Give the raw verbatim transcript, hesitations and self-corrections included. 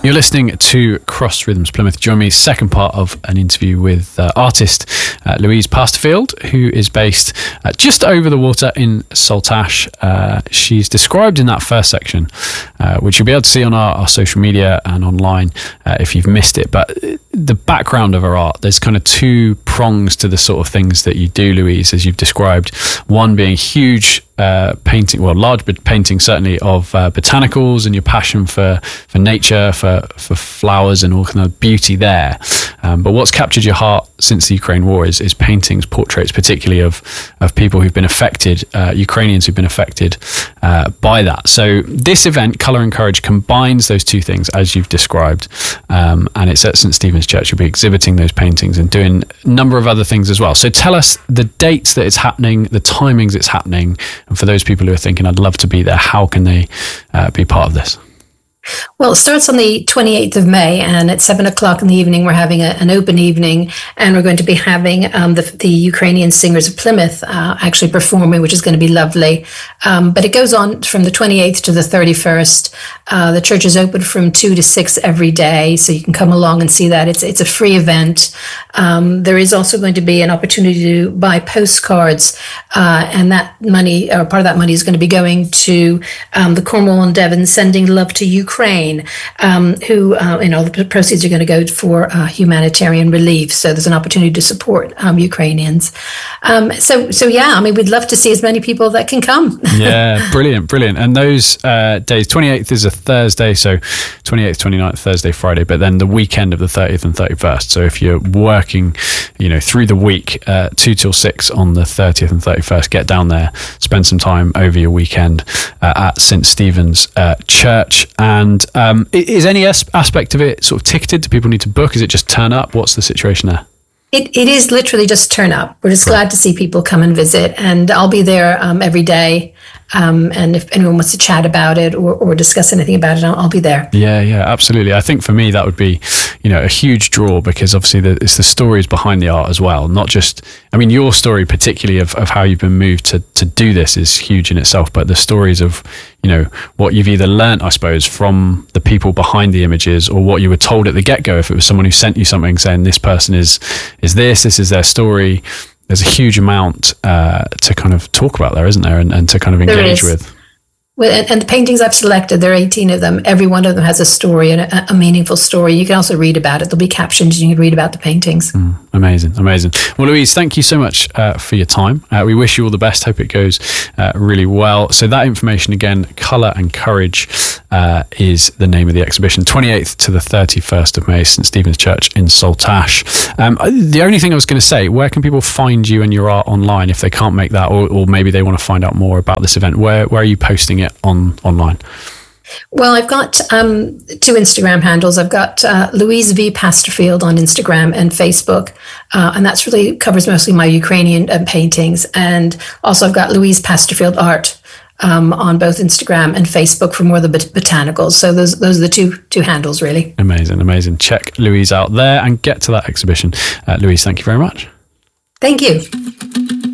You're listening to Cross Rhythms Plymouth. Join me, second part of an interview with uh, artist uh, Louise Pasterfield, who is based uh, just over the water in Saltash. Uh, she's described in that first section, uh, which you'll be able to see on our, our social media and online uh, if you've missed it. But the background of her art, there's kind of two prongs to the sort of things that you do, Louise, as you've described. One being huge uh, painting, well, large painting certainly of uh, botanicals and your passion for, for nature, for, for flowers and all kind of beauty there. Um, but what's captured your heart since the Ukraine war is, is paintings, portraits, particularly of, of people who've been affected, uh, Ukrainians who've been affected uh, by that. So this event, Colour and Courage, combines those two things as you've described. Um, and it's at St Stephen's Church. You'll be exhibiting those paintings and doing a number of other things as well. So tell us the dates that it's happening, the timings it's happening. And for those people who are thinking, I'd love to be there, how can they uh, be part of this? Well, it starts on the twenty-eighth of May, and at seven o'clock in the evening, we're having a, an open evening, and we're going to be having um, the, the Ukrainian Singers of Plymouth uh, actually performing, which is going to be lovely. Um, but it goes on from the twenty-eighth to the thirty-first. Uh, the church is open from two to six every day, so you can come along and see that. It's it's a free event. Um, there is also going to be an opportunity to buy postcards, uh, and that money, or part of that money, is going to be going to um, the Cornwall and Devon Sending Love to Ukraine. Ukraine, um, who, uh, you know, the proceeds are going to go for uh, humanitarian relief. So there's an opportunity to support um, Ukrainians. Um, so, so yeah, I mean, we'd love to see as many people that can come. Yeah, brilliant, brilliant. And those uh, days, twenty-eighth is a Thursday, so twenty-eighth, twenty-ninth, Thursday, Friday, but then the weekend of the thirtieth and thirty-first. So if you're working, you know, through the week, uh, two till six on the thirtieth and thirty-first, get down there, spend some time over your weekend uh, at St Stephen's uh, Church. And And um, is any aspect of it sort of ticketed? Do people need to book? Is it just turn up? What's the situation there? It It is literally just turn up. We're just right. glad to see people come and visit. And I'll be there um, every day. Um, and if anyone wants to chat about it or, or discuss anything about it, I'll, I'll be there. Yeah, yeah, absolutely. I think for me, that would be, you know, a huge draw, because obviously the, it's the stories behind the art as well. Not just, I mean, your story particularly of, of how you've been moved to, to do this is huge in itself, but the stories of, you know, what you've either learnt, I suppose, from the people behind the images, or what you were told at the get-go, if it was someone who sent you something saying this person is, is this, this is their story. There's a huge amount uh, to kind of talk about there, isn't there? And, and to kind of engage with. Well, and, and the paintings I've selected, there are eighteen of them. Every one of them has a story, and a, a meaningful story. You can also read about it. There'll be captions, and you can read about the paintings. Mm, amazing, amazing. Well, Louise, thank you so much uh, for your time. Uh, we wish you all the best. Hope it goes uh, really well. So that information again, Colour and Courage uh, is the name of the exhibition. twenty-eighth to the thirty-first of May, St Stephen's Church in Saltash. Um, the only thing I was going to say, where can people find you and your art online if they can't make that, or, or maybe they want to find out more about this event? Where, where are you posting it on online? Well, I've got um, two Instagram handles. I've got uh, Louise V. Pasterfield on Instagram and Facebook, uh, and that's really covers mostly my Ukrainian uh, paintings. And also I've got Louise Pasterfield Art um, on both Instagram and Facebook for more of the bot- botanicals. So those those are the two two handles, really. Amazing, amazing. Check Louise out there and get to that exhibition. Uh, Louise, thank you very much. Thank you.